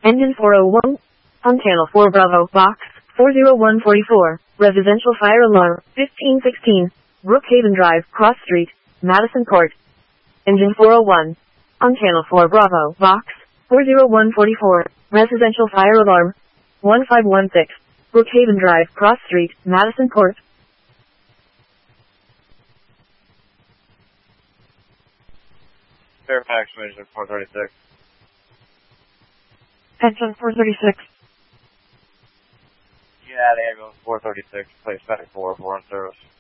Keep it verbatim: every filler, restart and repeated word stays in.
Engine four oh one. On channel four Bravo, box four oh one four four. Residential fire alarm, fifteen sixteen. Brookhaven Drive, Cross Street, Madison Court. Engine four oh one. On channel four Bravo, box four oh one four four. Residential fire alarm, one five one six. Brookhaven Drive, Cross Street, Madison Court. Fairfax, Engine four thirty-six. Engine four thirty-six. Yeah, the ambulance four thirty-six, place Medic four, four in service.